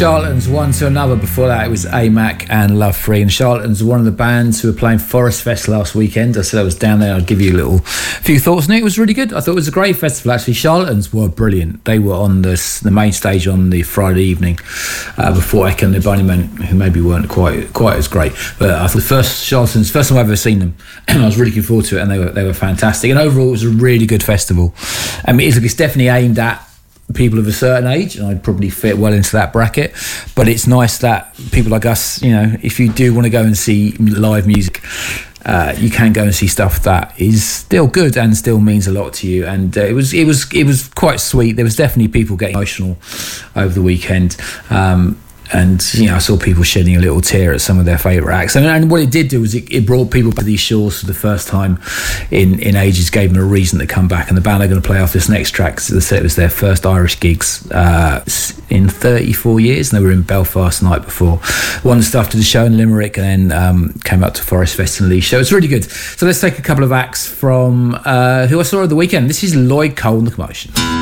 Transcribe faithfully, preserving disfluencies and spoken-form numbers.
Charlatans, one to another. Before that, it was A M A C and Love Free. And Charlatans are one of the bands who were playing Forest Fest last weekend. I said I was down there. I'd give you a little few thoughts, and it was really good. I thought it was a great festival, actually. Charlatans were brilliant. They were on the, the main stage on the Friday evening uh, before Echo and the Bunnymen, who maybe weren't quite quite as great. But I thought the first Charlatans, first time I've ever seen them, I was really looking forward to it, and they were they were fantastic. And overall, it was a really good festival. I mean, it's, it's definitely aimed at people of a certain age, and I'd probably fit well into that bracket, but it's nice that people like us, you know, if you do want to go and see live music, uh, you can go and see stuff that is still good and still means a lot to you. And uh, it was it was it was quite sweet. There was definitely people getting emotional over the weekend, um and, you know, I saw people shedding a little tear at some of their favourite acts. And, and what it did do was it, it brought people back to these shores for the first time in, in ages, gave them a reason to come back. And the band are going to play off this next track. So it was their first Irish gigs uh, in thirty-four years. And they were in Belfast the night before. Wandered stuff to the show in Limerick, and then um, came up to Forest Fest in Laois. So it's really good. So let's take a couple of acts from uh, who I saw at the weekend. This is Lloyd Cole and The Commotion.